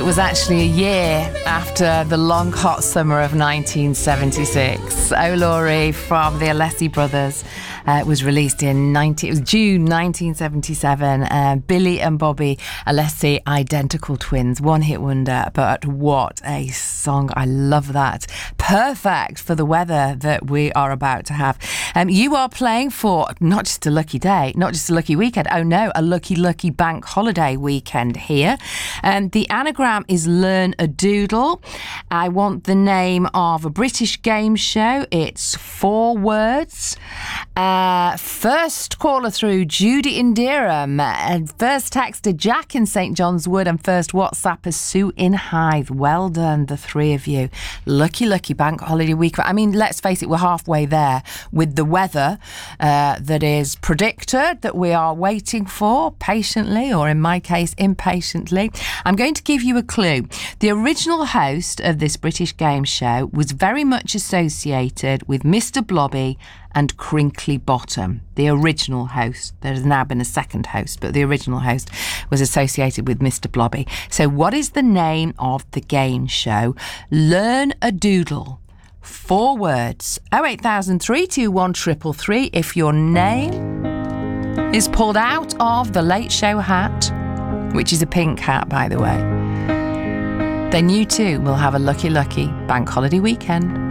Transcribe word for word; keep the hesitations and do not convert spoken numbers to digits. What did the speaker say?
It was actually a year after the long hot summer of nineteen seventy-six. Oh Laurie from the Alessi Brothers uh, was released in nineteen it was June nineteen seventy-seven. Uh, Billy and Bobby Alessi, identical twins, one hit wonder, but what a song. I love that. Perfect for the weather that we are about to have. Um, you are playing for not just a lucky day, not just a lucky weekend. Oh no, a lucky, lucky bank holiday weekend here. And um, the anagram is Learn a Doodle. I want the name of a British game show. It's four words. Uh, first caller through, Judy in Dereham. And first texter, Jack in St John's Wood. And first WhatsApper, Sue in Hythe. Well done, the three of you. Lucky, lucky bank holiday week. I mean, let's face it, we're halfway there with the weather uh, that is predicted, that we are waiting for patiently, or in my case, impatiently. I'm going to give you a clue. The original host of this British game show was very much associated with Mister Blobby and Crinkly Bottom. The original host. There has now been a second host, but the original host was associated with Mister Blobby. So what is the name of the game show? Learn a Doodle. Four words. oh eight thousand, three two one, three three three if your name is pulled out of the Late Show hat, which is a pink hat, by the way, then you too will have a lucky, lucky bank holiday weekend.